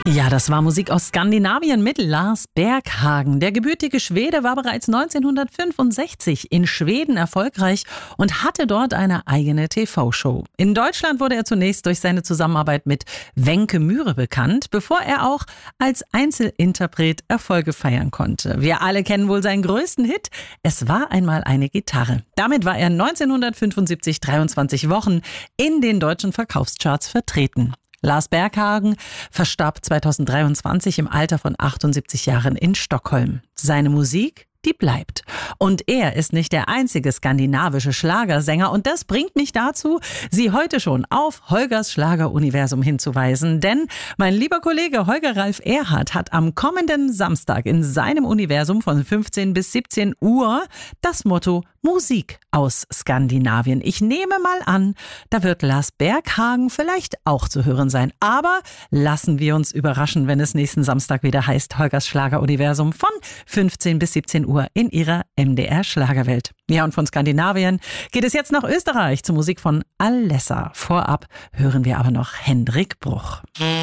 Ja, das war Musik aus Skandinavien mit Lars Berghagen. Der gebürtige Schwede war bereits 1965 in Schweden erfolgreich und hatte dort eine eigene TV-Show. In Deutschland wurde er zunächst durch seine Zusammenarbeit mit Wenke Myhre bekannt, bevor er auch als Einzelinterpret Erfolge feiern konnte. Wir alle kennen wohl seinen größten Hit. Es war einmal eine Gitarre. Damit war er 1975 23 Wochen in den deutschen Verkaufscharts vertreten. Lars Berghagen verstarb 2023 im Alter von 78 Jahren in Stockholm. Seine Musik, die bleibt. Und er ist nicht der einzige skandinavische Schlagersänger. Und das bringt mich dazu, Sie heute schon auf Holgers Schlageruniversum hinzuweisen. Denn mein lieber Kollege Holger Ralf Erhardt hat am kommenden Samstag in seinem Universum von 15 bis 17 Uhr das Motto Musik aus Skandinavien. Ich nehme mal an, da wird Lars Berghagen vielleicht auch zu hören sein. Aber lassen wir uns überraschen, wenn es nächsten Samstag wieder heißt Holgers Schlageruniversum von 15 bis 17 Uhr in Ihrer MDR Schlagerwelt. Ja, und von Skandinavien geht es jetzt nach Österreich zur Musik von Alessa. Vorab hören wir aber noch Hendrik Bruch.